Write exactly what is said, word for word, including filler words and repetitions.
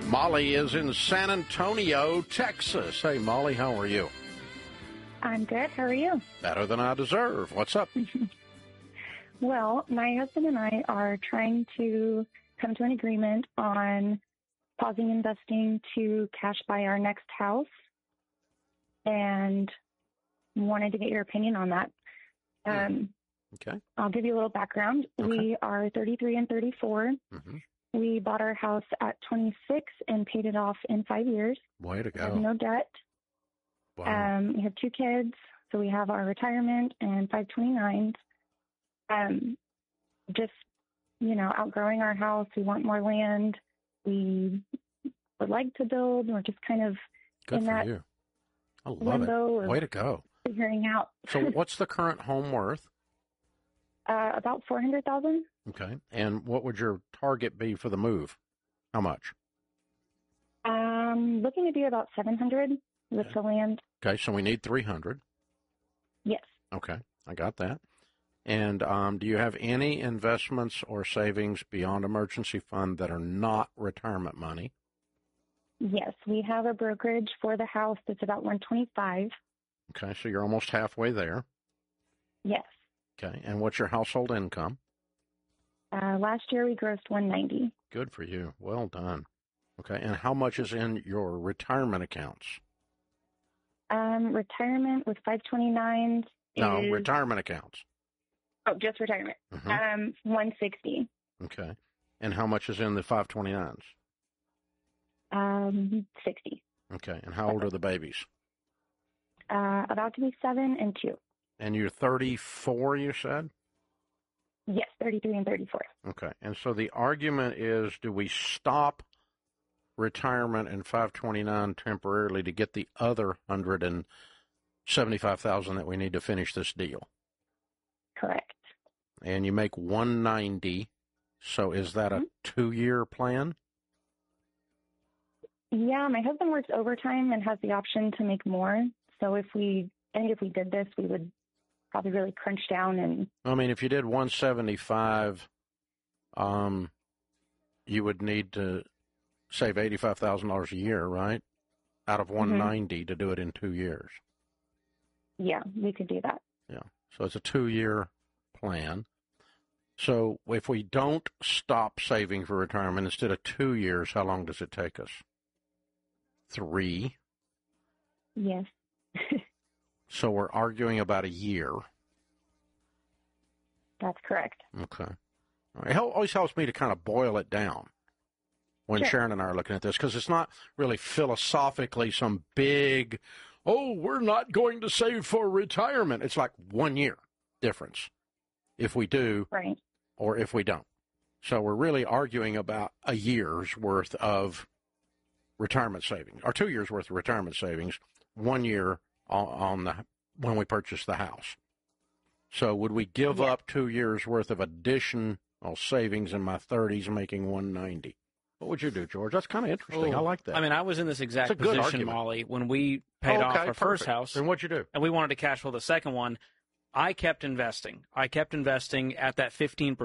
Molly is in San Antonio, Texas. Hey, Molly, how are you? I'm good. How are you? Better than I deserve. What's up? Well, my husband and I are trying to come to an agreement on pausing investing to cash buy our next house, and wanted to get your opinion on that. Um, okay. I'll give you a little background. Okay. We are thirty-three and thirty-four. Mm-hmm. We bought our house at twenty-six and paid it off in five years. Way to We have go. no debt. Wow. Um, we have two kids, so we have our retirement and five twenty-nines. Um, just, you know, outgrowing our house. We want more land. We would like to build. We're just kind of Good in for that you. I love limbo it. of Way to go. figuring out. So what's the current home worth? uh, about four hundred thousand dollars. Okay. And what would your target be for the move? How much? Um, looking to do about seven hundred with Okay. the land. Okay, so we need three hundred. Yes. Okay, I got that. And um, do you have any investments or savings beyond emergency fund that are not retirement money? Yes, we have a brokerage for the house that's about one twenty-five. Okay, so you're almost halfway there. Yes. Okay, and what's your household income? Uh, last year we grossed one ninety. Good for you. Well done. Okay, and how much is in your retirement accounts? Um, retirement with five twenty-nines is... No, retirement accounts. Oh, just retirement. Mm-hmm. Um, one sixty. Okay, and how much is in the five twenty-nines? Um, sixty. Okay, and how old are the babies? Uh, about to be seven and two. And you're thirty-four, you said? Yes, thirty-three and thirty-four. Okay, and so the argument is, do we stop retirement and five twenty-nine temporarily to get the other one hundred seventy-five thousand dollars that we need to finish this deal? Correct. And you make one ninety, so is that Mm-hmm. a two-year plan? Yeah, my husband works overtime and has the option to make more. So if we, I think if we did this, we would probably really crunch down and... I mean, if you did one seventy-five, um, you would need to save eighty-five thousand dollars a year, right? Out of one ninety mm-hmm. to do it in two years. Yeah, we could do that. Yeah, so it's a two-year plan. So if we don't stop saving for retirement, instead of two years, how long does it take us? Three. Yes. So we're arguing about a year. That's correct. Okay. It always helps me to kind of boil it down when Sure. Sharon and I are looking at this, because it's not really philosophically some big, oh, we're not going to save for retirement. It's like one year difference if we do right. or if we don't. So we're really arguing about a year's worth of retirement savings, or two years worth of retirement savings, one year on, on the when we purchase the house. So would we give yeah. up two years worth of additional savings in my thirties, making one ninety? What would you do, George? That's kind of interesting. Oh, I like that. I mean, I was in this exact It's a good position, argument. Molly, when we paid oh, okay, off our perfect. first house. And what'd you do? And we wanted to cash flow the second one. I kept investing. I kept investing at that fifteen percent.